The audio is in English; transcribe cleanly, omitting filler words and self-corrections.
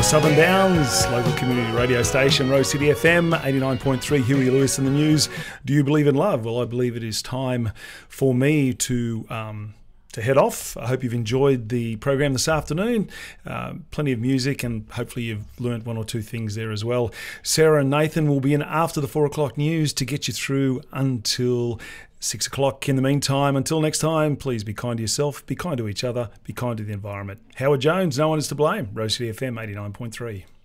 Southern Downs, local community radio station, Rose City FM, 89.3, Huey Lewis in the news. Do you believe in love? Well, I believe it is time for me to head off. I hope you've enjoyed the program this afternoon. Plenty of music, and hopefully you've learnt one or two things there as well. Sarah and Nathan will be in after the 4 o'clock news to get you through until 6 o'clock. In the meantime, until next time, please be kind to yourself, be kind to each other, be kind to the environment. Howard Jones, no one is to blame. Rose City FM 89.3.